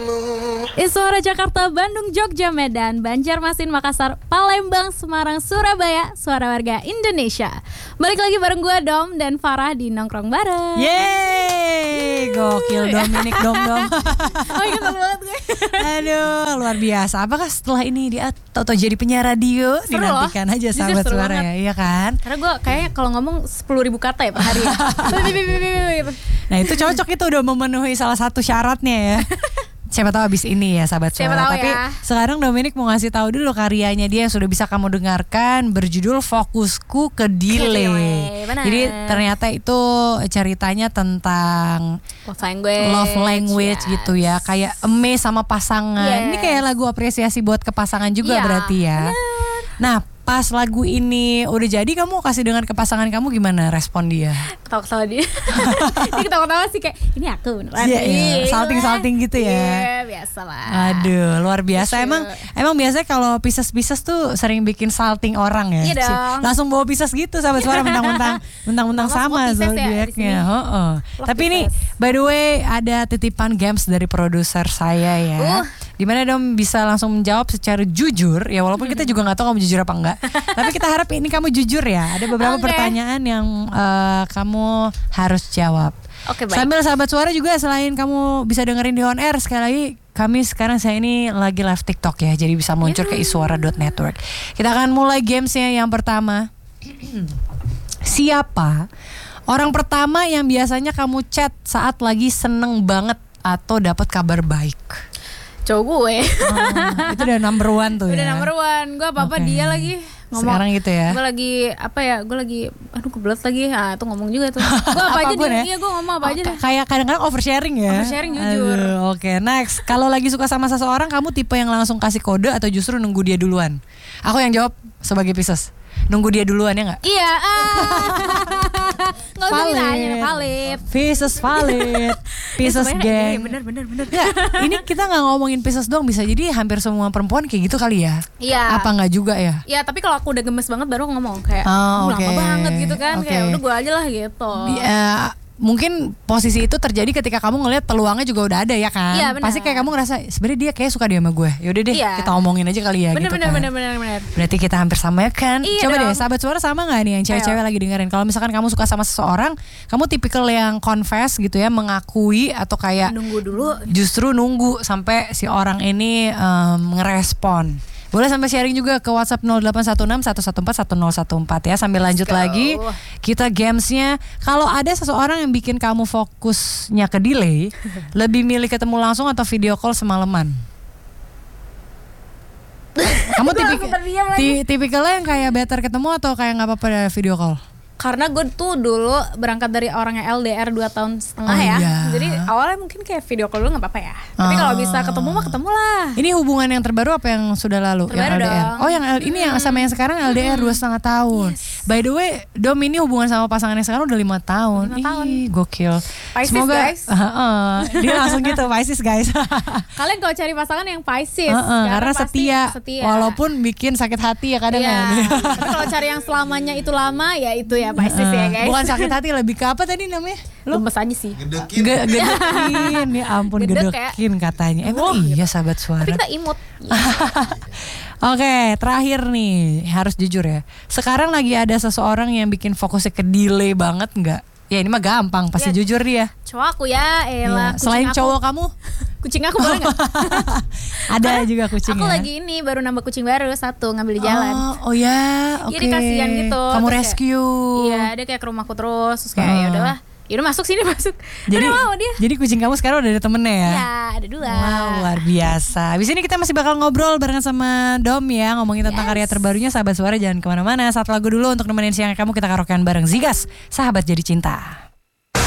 Suara Jakarta, Bandung, Jogja, Medan, Banjarmasin, Makassar, Palembang, Semarang, Surabaya, suara warga Indonesia. Balik lagi bareng gue Dom dan Farah di Nongkrong Bareng. Yeay, gokil Dominic Dom. Oh iya, kesel banget gue. Aduh, luar biasa. Apakah setelah ini dia atau jadi penyiar radio? Seru Dinantikan loh. aja Jujur sahabat seru suara banget. ya, iya kan? Karena gue kayaknya kalau ngomong 10.000 kata ya per hari. Nah itu cocok, itu udah memenuhi salah satu syaratnya ya. Siapa tahu abis ini ya sahabat Siapa suara. tahu Tapi ya. sekarang Dominic mau ngasih tahu dulu karyanya dia yang sudah bisa kamu dengarkan, berjudul Fokusku ke Delay. Benar. Jadi ternyata itu ceritanya tentang love language yes. gitu ya, kayak amaze sama pasangan. Yes. Ini kayak lagu apresiasi buat ke pasangan juga Iya, berarti ya. benar. Nah pas lagu ini udah jadi, kamu kasih dengar ke pasangan kamu, gimana respon dia? Ketawa-ketawa dia. Dia ketawa-ketawa sih kayak ini aku beneran. Iya, iya. Salting-salting gitu ya. Iya, biasa lah. Aduh, luar biasa. Lucu. Emang biasanya kalau Pisces tuh sering bikin salting orang ya. Iya dong. Langsung bawa Pisces gitu sahabat suara, mentang-mentang Mama sama Pisces ya di zodiaknya. sini. Tapi ini by the way ada titipan games dari produser saya ya. Dimana Dom bisa langsung menjawab secara jujur ya, walaupun kita juga nggak tahu kamu jujur apa enggak. Tapi kita harap ini kamu jujur ya. Ada beberapa Oke. pertanyaan yang kamu harus jawab. Oke, baik. Sambil sahabat suara juga, selain kamu bisa dengerin di on air, sekali lagi kami sekarang saya ini lagi live TikTok ya, jadi bisa muncul ke isuara.network. Kita akan mulai gamesnya yang pertama. Siapa orang pertama yang biasanya kamu chat saat lagi seneng banget atau dapat kabar baik? Cowok gue. Itu udah number one tuh Udah ya. number one. Gue apa-apa Oke. dia lagi ngomong. Sekarang gitu ya. Gue lagi apa ya? Gue lagi aduh kebelet lagi. Ah, tuh ngomong juga tuh. Gue apa aja Apapun dia. ya. Iya, gue ngomong apa aja deh. Kayak kadang-kadang oversharing ya. Oversharing jujur. Aduh, oke, next. Kalau lagi suka sama seseorang, kamu tipe yang langsung kasih kode atau justru nunggu dia duluan? Aku yang jawab sebagai Pisces. Nunggu dia duluan ya nggak? Iya. Nggak usah ditanya, valid. Pisces valid. Pisces Sebenarnya, geng. Bener. Nggak, ini kita nggak ngomongin Pisces doang, bisa jadi hampir semua perempuan kayak gitu kali ya. Iya. Apa nggak juga ya? Ya tapi kalau aku udah gemes banget baru ngomong kayak Oh, lama oke. banget gitu kan. Oke. Kayak udah gue aja lah gitu. Mungkin posisi itu terjadi ketika kamu ngelihat peluangnya juga udah ada ya kan. Iya, benar. Pasti kayak kamu ngerasa sebenarnya dia kayak suka dia sama gue. Yaudah deh, Iya. kita omongin aja kali ya. Bener. Gitu kan. Berarti kita hampir sama ya kan. Iya Coba dong. deh sahabat suara, sama gak nih yang cewek-cewek lagi dengerin? Kalau misalkan kamu suka sama seseorang, kamu tipikal yang confess gitu ya, mengakui atau kayak Nunggu dulu. justru nunggu sampai si orang ini ngerespon? Boleh sampai sharing juga ke WhatsApp 0816 114 1014 ya. Sambil lanjut go. lagi, kita gamesnya. Kalau ada seseorang yang bikin kamu fokusnya ke delay, lebih milih ketemu langsung atau video call semalaman? Kamu tipikalnya yang kayak better ketemu atau kayak nggak apa-apa video call? Karena gue tuh dulu berangkat dari orang yang LDR 2 tahun setengah Oh, ya. iya. Jadi awalnya mungkin kayak video call dulu gak apa-apa ya. Tapi kalau bisa ketemu mah ketemu lah. Ini hubungan yang terbaru apa yang sudah lalu? Terbaru yang LDR. dong. Oh, yang ini yang sama yang sekarang LDR 2,5 tahun. Yes. By the way, Dom ini hubungan sama pasangan yang sekarang udah 5 tahun. 5 tahun. Ih, gokil. Pisces, guys. Dia langsung gitu, Pisces guys. Kalian kalau cari pasangan yang Pisces. Karena pasti setia. Walaupun bikin sakit hati ya kadang Iya. ya. Tapi kalau cari yang selamanya itu lama ya itu ya Pisces ya guys. Bukan sakit hati, lebih ke apa tadi namanya? Gemes aja sih. Gedekin. Ya ampun, Gedek gedekin katanya. Emang iya sahabat suara. Tapi kita imut. Oke, terakhir nih, harus jujur ya. Sekarang lagi ada seseorang yang bikin fokusnya ke delay banget nggak? Ya ini mah gampang, pasti Ya. jujur dia. Cowok aku ya, elah. Iya. Selain kucing aku. cowok kamu, Kucing aku boleh gak? ada juga kucing Aku ya? lagi ini baru nambah kucing baru satu ngambil di jalan. Oh ya, oke. Jadi kasihan gitu. Kamu Terus rescue. Iya, dia kayak ke rumahku terus kayak ya udahlah. Yaudah masuk sini masuk. Jadi, Udah mau dia. jadi kucing kamu sekarang udah ada temennya ya? Ya, ada dua. Wow, luar biasa. Abis ini kita masih bakal ngobrol barengan sama Dom ya, ngomongin tentang karya terbarunya. Sahabat suara jangan kemana-mana. Satu lagu dulu untuk nemenin siang kamu, kita karaokean bareng Zigas, Sahabat Jadi Cinta.